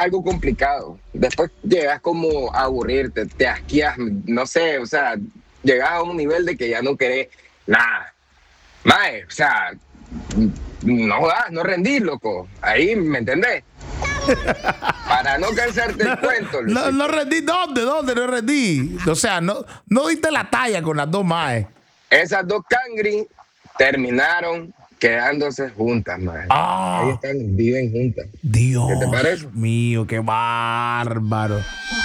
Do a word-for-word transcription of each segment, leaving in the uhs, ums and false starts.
algo complicado. Después llegas como a aburrirte, te asqueas, no sé, o sea, llegas a un nivel de que ya no querés nada. Mae, o sea, no jodas, no rendís, loco. Ahí, ¿me entendés? Para no cansarte el cuento. No, no rendí, ¿dónde? ¿Dónde no rendí? O sea, no, no diste la talla con las dos maes. Esas dos cangri terminaron quedándose juntas, mae. Ah. Ahí están, viven juntas. Dios ¿Qué te parece? mío, qué bárbaro.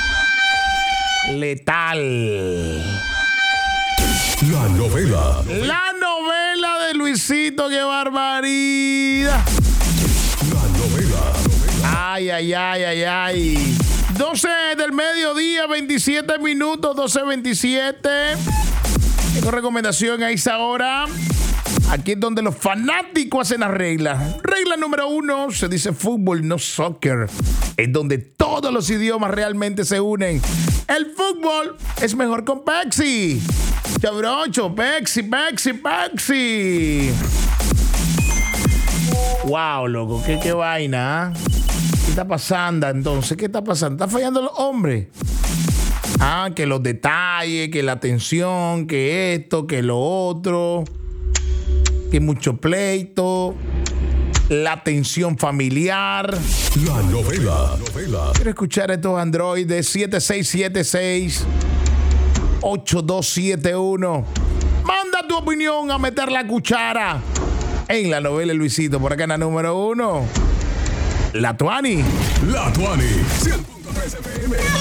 Letal. La novela. La novela de Luisito, qué barbaridad. La novela. Ay, ay, ay, ay, ay. doce del mediodía, veintisiete minutos, doce veintisiete. Tengo recomendación a esa hora. Aquí es donde los fanáticos hacen las reglas. Regla número uno, se dice fútbol, no soccer. Es donde todos los idiomas realmente se unen. El fútbol es mejor con Pepsi. Chabrocho, Pepsi, Pepsi, Pepsi. Wow, loco, qué, qué vaina, ¿eh? ¿Qué está pasando entonces? ¿Qué está pasando? ¿Está fallando los hombres? Ah, que los detalles, que la atención, que esto, que lo otro, que mucho pleito, la atención familiar. La novela. novela. Quiero escuchar a estos androides. Siete seis siete seis ocho dos siete uno. Manda tu opinión a meter la cuchara en la novela Luisito. Por acá en la número uno, La Tuani. La Tuani. cien punto tres F M.